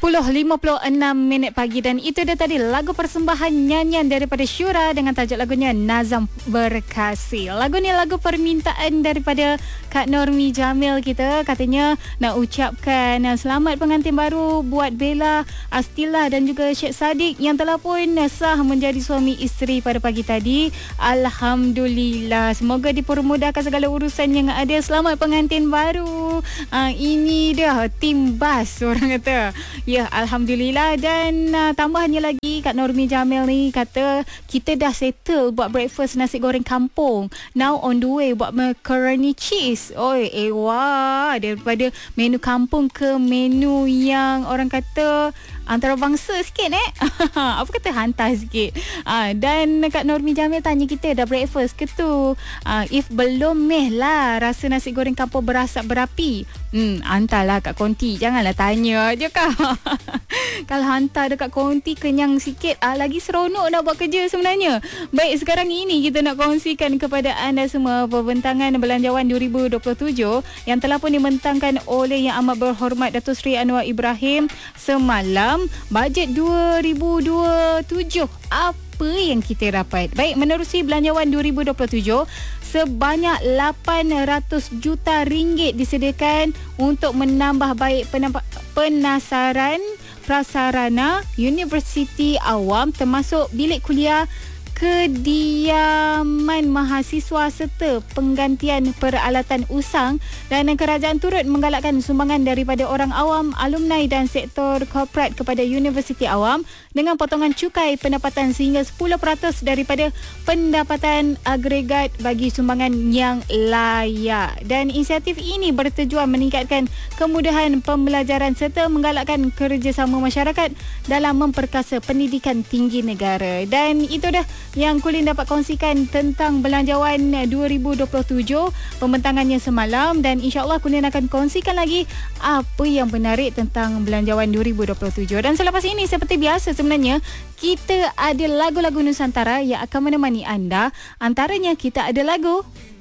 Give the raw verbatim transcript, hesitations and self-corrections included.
sepuluh lima puluh enam minit pagi dan itu dia tadi lagu persembahan nyanyian daripada Syura dengan tajuk lagunya Nazam Berkasih. Lagu ni lagu permintaan daripada Kak Normi Jamil kita, katanya nak ucapkan selamat pengantin baru buat Bella, Astila dan juga Syed Saddiq yang telah pun sah menjadi suami isteri pada pagi tadi. Alhamdulillah, semoga dipermudahkan segala urusan yang ada. Selamat pengantin baru. Ha, ini dia tim bas orang kata. Ya, Alhamdulillah. Dan uh, tambahannya lagi, Kak Normi Jamil ni kata kita dah settle buat breakfast nasi goreng kampung. Now on the way buat macaroni cheese. Oi, eh wah, daripada menu kampung ke menu yang orang kata antarabangsa sikit eh. Apa kata hantar sikit. Ah, dan Kak Normi Jamil tanya kita dah breakfast ke tu. Ah, if belum meh lah rasa nasi goreng kampung berasap berapi. Hmm, hantarlah kat konti. Janganlah tanya je Kak. Kalau hantar dekat konti kenyang sikit, ah, lagi seronok nak buat kerja sebenarnya. Baik, sekarang ini kita nak kongsikan kepada anda semua pembentangan Belanjawan dua ribu dua puluh tujuh yang telah pun dibentangkan oleh Yang Amat Berhormat Datuk Seri Anwar Ibrahim semalam. Bajet dua ribu dua puluh tujuh, apa yang kita dapat? Baik, menerusi Belanjawan dua ribu dua puluh tujuh, sebanyak lapan ratus juta ringgit disediakan untuk menambah baik penampak, penasaran prasarana universiti awam termasuk bilik kuliah, kediaman mahasiswa serta penggantian peralatan usang. Dan kerajaan turut menggalakkan sumbangan daripada orang awam, alumni dan sektor korporat kepada universiti awam dengan potongan cukai pendapatan sehingga sepuluh peratus daripada pendapatan agregat bagi sumbangan yang layak. Dan inisiatif ini bertujuan meningkatkan kemudahan pembelajaran serta menggalakkan kerjasama masyarakat dalam memperkasa pendidikan tinggi negara. Dan itu dah yang Kulin dapat kongsikan tentang Belanjawan dua ribu dua puluh tujuh, pembentangannya semalam. Dan insyaAllah Kulin akan kongsikan lagi apa yang menarik tentang Belanjawan dua ribu dua puluh tujuh. Dan selepas ini, seperti biasa sebenarnya, kita ada lagu-lagu Nusantara yang akan menemani anda. Antaranya kita ada lagu